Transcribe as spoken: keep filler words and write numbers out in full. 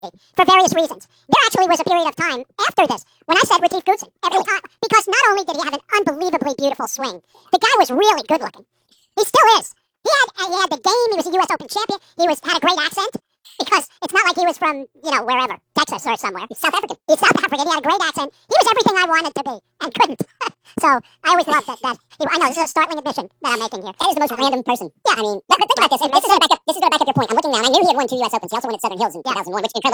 for various reasons. There actually was a period of time after this when I said Retief Goosen every time, because not only did he have an unbelievably beautiful swing, the guy was really good looking. He still is. He had uh, he had the game. He was a U S Open champion. He was had a great accent because it's not like he was from you know wherever, Texas or somewhere. He's South African. He's South African. He had a great accent. He was everything I wanted to be and couldn't. So I always loved that. That he, I know this is a startling admission that I'm making here. That is the most random person. Yeah, I mean, but, but think about this. And this is going to back up. This is going to back up your point. I'm looking now, and I knew he had won two U S Opens. He also won at Southern Hills in two thousand one, which incredibly.